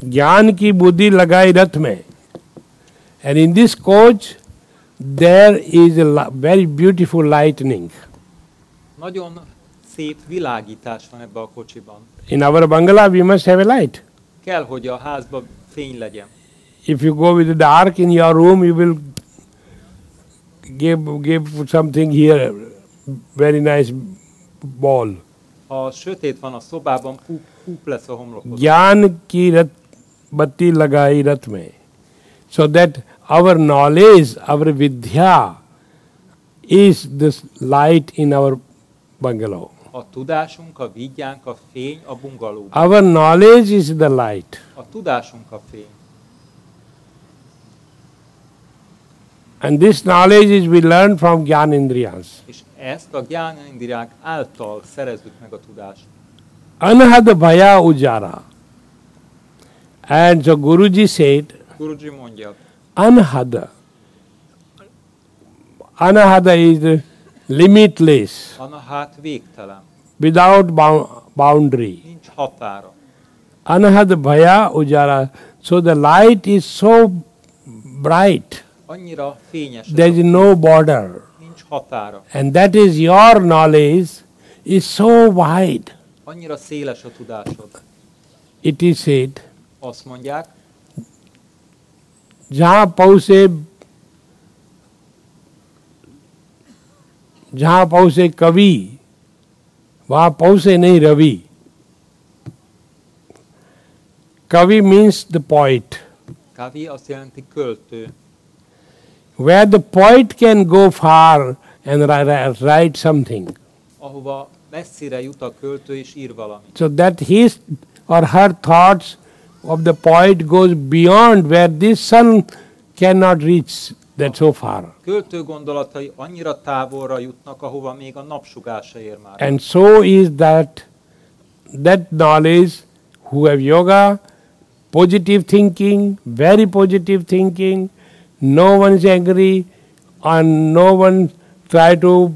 ज्ञान की बुद्धि लगाई रथ में. And in this coach there is a very beautiful lightning. Nagyon szép világítás van ebbe a kocsiban. In our bungalow we must have a light. Kell, hogy a házban fény legyen. If you go with the dark in your room, you will give something here, very nice ball. Ha sötét van a szobában, púp lesz a homlokod. ज्ञान की बत्ती लगाई रथ में, so that our knowledge, our vidya is this light in our bungalow. A tudásunk, a vigyánk, a fény a bungalóban. Our knowledge is the light. A tudásunk a fény. And this knowledge is we learn from Gyanindriyas. És ezt a gyánindriák által szerezzük meg a tudást. Anahad bhaya ujara. And so Guruji said, Guruji mondja, anahada. Anahada is limitless, anahát végtelen, without boundary. nincs határa. Anahad bhaya ujara. So the light is so bright. Annyira fényes, There is no border. nincs határa. And that is your knowledge is so wide. Annyira széles a tudásod. It is said, Azt mondják, जहाँ पहुँचे कवि वहाँ पहुँचे नहीं Ravi. Kavi means the poet. Kavi azt jelenti költő. Where the poet can go far and write something. Ahova messzire jut a költő és ír valamit. So that his or her thoughts of the poet goes beyond where this sun cannot reach that so far. Költő gondolatai annyira távolra jutnak, ahova még a napsugár se ér már. And so is that knowledge who have yoga, positive thinking, very positive thinking, no one is angry and no one try to,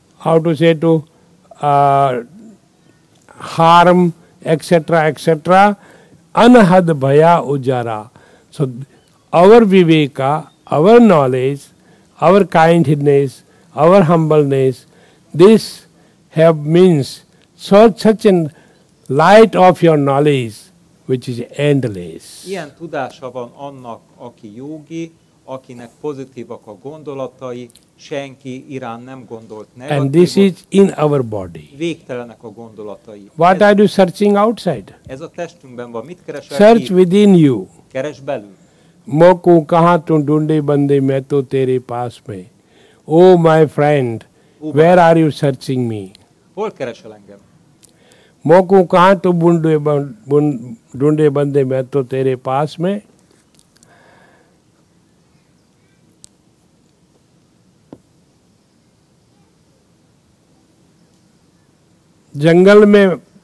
harm, etc., etc. Anahad bhaya ujara. So our viveka, our knowledge, our kindness, our humbleness, this have means such a light of your knowledge which is endless. Ilyen tudása van annak, aki jogi, akinek pozitívak a gondolatai, senki irán nem gondolt negatívot. And this is in our body. Végtelenek a gondolatai. What are you searching outside? Ez a testünkben van. Mit keresel? Search within you. Keres belül. मोकू कहाँ तू ढूंढे बंदे मैं तो तेरे पास में. Oh my friend, where are you searching me? Hol keresel engem? मोकू कहाँ तू ढूंढे बंदे मैं तो तेरे पास में. जंगल में